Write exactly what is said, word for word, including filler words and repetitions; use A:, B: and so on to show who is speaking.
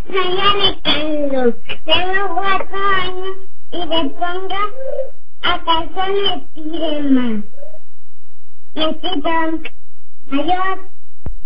A: Soy Alejandro, tengo cuatro años y le pongo ¿acaso me pide más? Besito, adiós.